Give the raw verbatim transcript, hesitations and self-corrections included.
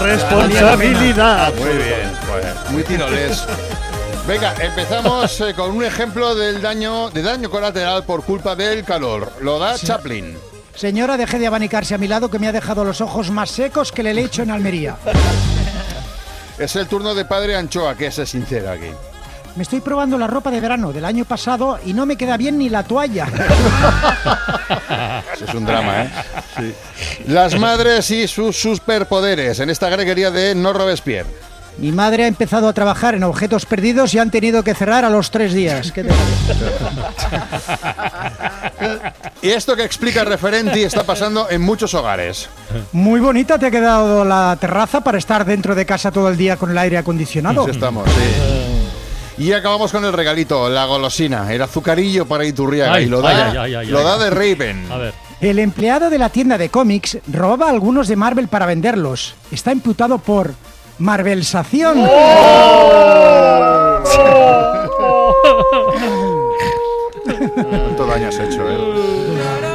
responsabilidad. Muy bien, pues, muy tiroles. Venga, empezamos eh, con un ejemplo del daño, de daño colateral por culpa del calor. Lo da sí. Chaplin. Señora, deje de abanicarse a mi lado, que me ha dejado los ojos más secos que el helecho en Almería. Es el turno de Padre Anchoa, que es sincero aquí. Me estoy probando la ropa de verano del año pasado y no me queda bien ni la toalla. Eso es un drama, ¿eh? Sí. Las madres y sus superpoderes en esta greguería de No Robespierre. Mi madre ha empezado a trabajar en objetos perdidos y han tenido que cerrar a los tres días. ¿Qué te Y esto que explica el referenti está pasando en muchos hogares. Muy bonita te ha quedado la terraza para estar dentro de casa todo el día con el aire acondicionado. Sí, estamos, sí. Y acabamos con el regalito, la golosina, el azucarillo para Iturriaga. Ay, y lo da, ay, ay, ay, ay, lo da de Raven. A ver. El empleado de la tienda de cómics robaba algunos de Marvel para venderlos. Está imputado por Marvelsación. ¡Oh! ¡Oh! ¿Cuánto daño has hecho, eh?